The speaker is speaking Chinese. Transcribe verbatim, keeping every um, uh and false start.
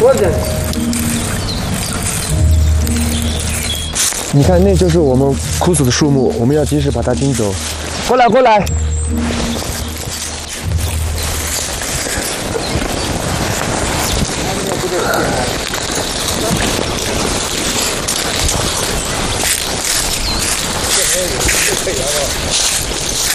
你看，那就是我们枯死的树木，我们要及时把它惊走。过来，过来！这可以了吧？